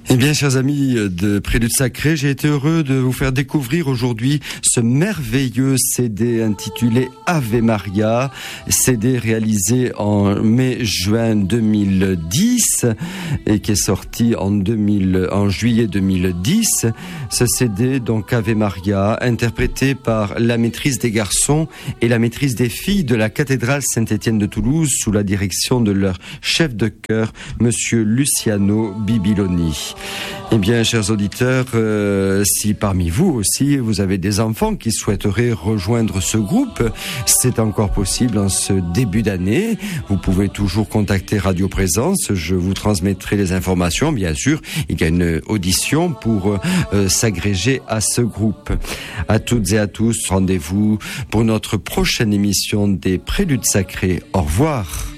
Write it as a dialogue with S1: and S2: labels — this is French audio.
S1: Eh bien, chers amis de Prélude Sacré, j'ai été heureux de vous faire découvrir aujourd'hui ce merveilleux CD intitulé Ave Maria, CD réalisé en mai-juin 2010 et qui est sorti en juillet 2010. Ce CD, donc Ave Maria, interprété par la maîtrise des garçons et la maîtrise des filles de la cathédrale Saint-Étienne de Toulouse sous la direction de leur chef de chœur, Monsieur Luciano Bibiloni. Eh bien, chers auditeurs, si parmi vous aussi, vous avez des enfants qui souhaiteraient rejoindre ce groupe, c'est encore possible en ce début d'année. Vous pouvez toujours contacter Radio Présence, je vous transmettrai les informations. Bien sûr, il y a une audition pour s'agréger à ce groupe. À toutes et à tous, rendez-vous pour notre prochaine émission des Préludes Sacrés. Au revoir.